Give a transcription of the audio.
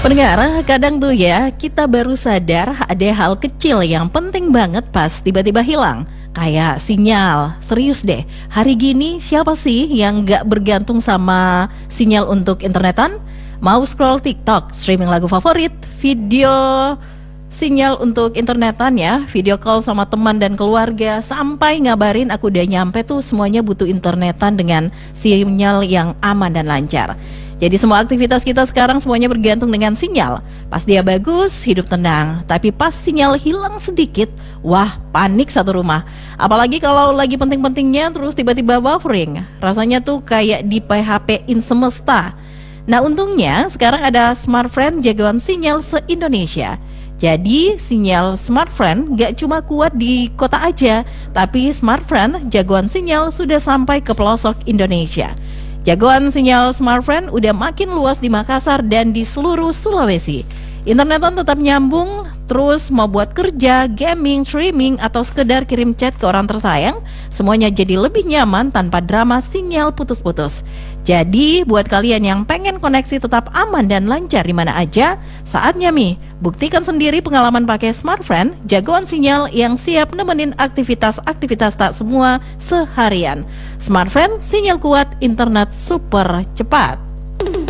Pendengar, kadang tuh ya kita baru sadar ada hal kecil yang penting banget pas tiba-tiba hilang. Kayak sinyal, serius deh. Hari gini siapa sih yang gak bergantung sama sinyal untuk internetan? Mau scroll TikTok, streaming lagu favorit, video sinyal untuk internetan ya, video call sama teman dan keluarga, sampai ngabarin aku udah nyampe tuh semuanya butuh internetan dengan sinyal yang aman dan lancar. Jadi semua aktivitas kita sekarang semuanya bergantung dengan sinyal. Pas dia bagus, hidup tenang. Tapi pas sinyal hilang sedikit, wah panik satu rumah. Apalagi kalau lagi penting-pentingnya terus tiba-tiba buffering. Rasanya tuh kayak di PHP-in semesta. Nah untungnya sekarang ada Smartfren jagoan sinyal se-Indonesia. Jadi sinyal Smartfren gak cuma kuat di kota aja, tapi Smartfren jagoan sinyal sudah sampai ke pelosok Indonesia. Jagoan sinyal Smartfren udah makin luas di Makassar dan di seluruh Sulawesi. Internetan tetap nyambung, terus mau buat kerja, gaming, streaming, atau sekedar kirim chat ke orang tersayang, semuanya jadi lebih nyaman tanpa drama sinyal putus-putus. Jadi buat kalian yang pengen koneksi tetap aman dan lancar di mana aja, saatnya buktikan sendiri pengalaman pakai Smartfren, jagoan sinyal yang siap nemenin aktivitas-aktivitas tak semua seharian. Smartfren, sinyal kuat, internet super cepat.